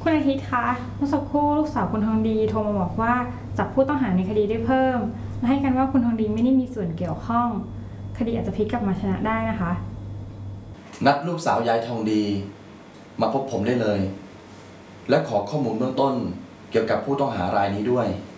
คุณอาทิตย์คะเมื่อสักครู่ลูกสาวคุณทองดีโทรมาบอกว่าจับผู้ต้องหาในคดีได้เพิ่มและให้กันว่าคุณทองดีไม่ได้มีส่วนเกี่ยวข้องคดีอาจจะพลิกกลับมาชนะได้นะคะนัดลูกสาวยายทองดีมาพบผมได้เลยและขอข้อมูลเบื้องต้นเกี่ยวกับผู้ต้องหารายนี้ด้วย